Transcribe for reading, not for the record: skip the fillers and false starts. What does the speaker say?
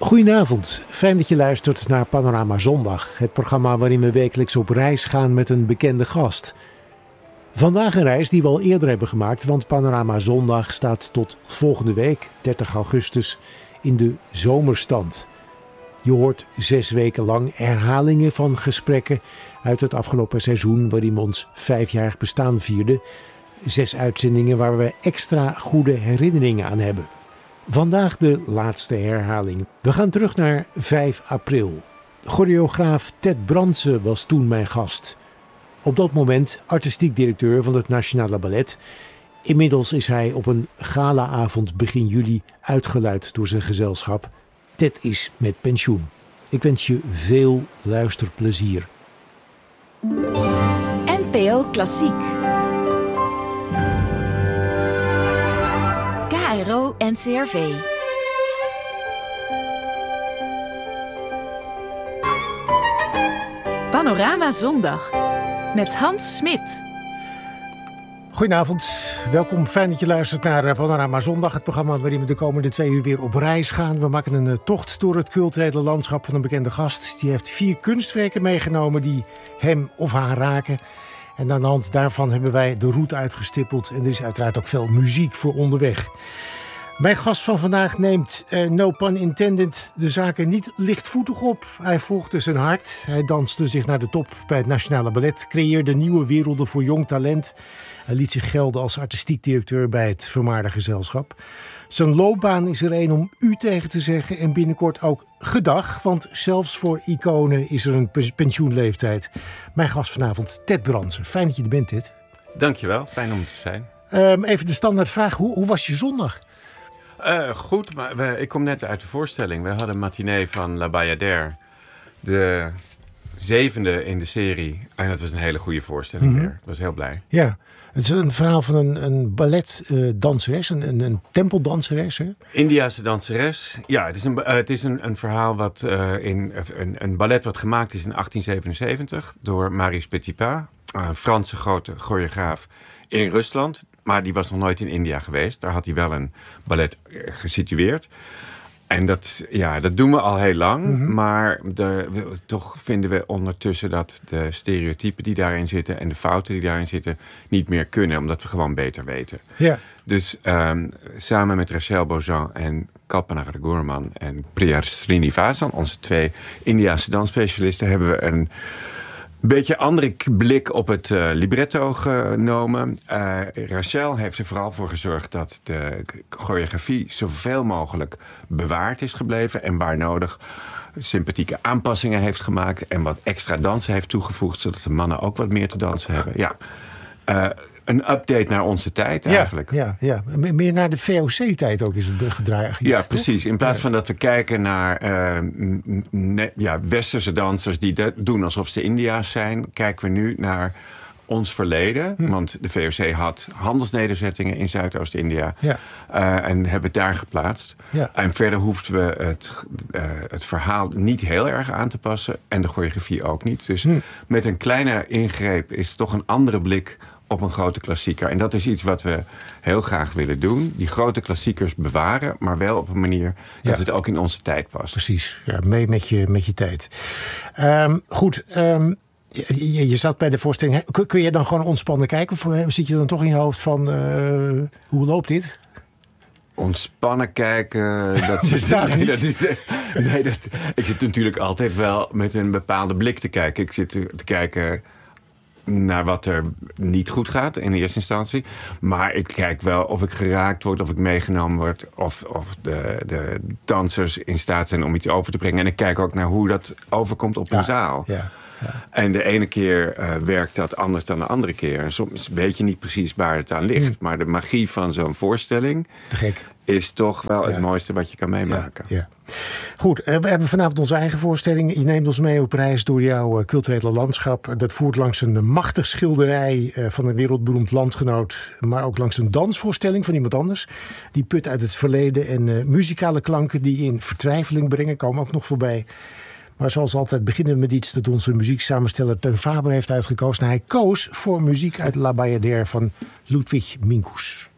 Goedenavond, fijn dat je luistert naar Panorama Zondag. Het programma waarin we wekelijks op reis gaan met een bekende gast. Vandaag een reis die we al eerder hebben gemaakt, want Panorama Zondag staat tot volgende week, 30 augustus, in de zomerstand. Je hoort 6 weken lang herhalingen van gesprekken uit het afgelopen seizoen waarin we ons 5-jarig bestaan vierden. 6 uitzendingen waar we extra goede herinneringen aan hebben. Vandaag de laatste herhaling. We gaan terug naar 5 april. Choreograaf Ted Brandsen was toen mijn gast. Op dat moment artistiek directeur van het Nationale Ballet. Inmiddels is hij op een galaavond begin juli uitgeluid door zijn gezelschap. Ted is met pensioen. Ik wens je veel luisterplezier. NPO Klassiek. KRO NCRV. Panorama Zondag met Hans Smit. Goedenavond, welkom. Fijn dat je luistert naar Panorama Zondag. Het programma waarin we de komende 2 uur weer op reis gaan. We maken een tocht door het culturele landschap van een bekende gast. Die heeft 4 kunstwerken meegenomen die hem of haar raken. En aan de hand daarvan hebben wij de route uitgestippeld. En er is uiteraard ook veel muziek voor onderweg. Mijn gast van vandaag neemt, no pun intended, de zaken niet lichtvoetig op. Hij volgde zijn hart. Hij danste zich naar de top bij het Nationale Ballet. Creëerde nieuwe werelden voor jong talent. Hij liet zich gelden als artistiek directeur bij het vermaarde gezelschap. Zijn loopbaan is er een om u tegen te zeggen. En binnenkort ook gedag. Want zelfs voor iconen is er een pensioenleeftijd. Mijn gast vanavond, Ted Brandsen. Fijn dat je er bent, Ted. Dankjewel, fijn om te zijn. Even de standaardvraag. Hoe was je zondag? Goed, maar ik kom net uit de voorstelling. We hadden een matinee van La Bayadère. De 7e in de serie. En dat was een hele goede voorstelling weer. Ik was heel blij. Ja, het is een verhaal van een balletdanseres, een tempeldanseres. Hè? Indiase danseres. Ja, het is een verhaal wat een ballet wat gemaakt is in 1877 door Marius Petipa, een Franse grote choreograaf in Rusland. Maar die was nog nooit in India geweest. Daar had hij wel een ballet gesitueerd. En dat doen we al heel lang. Mm-hmm. Maar toch vinden we ondertussen dat de stereotypen die daarin zitten en de fouten die daarin zitten niet meer kunnen. Omdat we gewoon beter weten. Yeah. Dus samen met Rachel Bozan en Kalpana Raghuram en Priya Srinivasan, onze 2 Indiase dansspecialisten, hebben we een beetje andere blik op het libretto genomen. Rachel heeft er vooral voor gezorgd dat de choreografie zoveel mogelijk bewaard is gebleven. En waar nodig sympathieke aanpassingen heeft gemaakt. En wat extra dansen heeft toegevoegd, zodat de mannen ook wat meer te dansen hebben. Ja, een update naar onze tijd eigenlijk. Ja. Meer naar de VOC-tijd ook is het gedraaid. Ja, precies. In plaats van dat we kijken naar westerse dansers die doen alsof ze India's zijn, kijken we nu naar ons verleden. Want de VOC had handelsnederzettingen in Zuidoost-India. Ja. En hebben het daar geplaatst. Ja. En verder hoefden we het verhaal niet heel erg aan te passen. En de choreografie ook niet. Dus met een kleine ingreep is het toch een andere blik op een grote klassieker. En dat is iets wat we heel graag willen doen. Die grote klassiekers bewaren, maar wel op een manier dat het ook in onze tijd past. Precies, ja, mee met je tijd. Goed, je zat bij de voorstelling. Kun je dan gewoon ontspannen kijken? Of zit je dan toch in je hoofd van, hoe loopt dit? Ontspannen kijken, dat is ik zit natuurlijk altijd wel met een bepaalde blik te kijken. Ik zit te kijken naar wat er niet goed gaat in de eerste instantie. Maar ik kijk wel of ik geraakt word, of ik meegenomen word, of de dansers in staat zijn om iets over te brengen. En ik kijk ook naar hoe dat overkomt op een zaal. Ja. En de ene keer werkt dat anders dan de andere keer. En soms weet je niet precies waar het aan ligt. Maar de magie van zo'n voorstelling is toch wel het mooiste wat je kan meemaken. Ja. Goed, we hebben vanavond onze eigen voorstelling. Je neemt ons mee op reis door jouw culturele landschap. Dat voert langs een machtig schilderij van een wereldberoemd landgenoot. Maar ook langs een dansvoorstelling van iemand anders. Die put uit het verleden en muzikale klanken die in vertwijfeling brengen. Komen ook nog voorbij. Maar zoals altijd beginnen we met iets dat onze muzieksamensteller Teun Faber heeft uitgekozen. Hij koos voor muziek uit La Bayadère van Ludwig Minkus.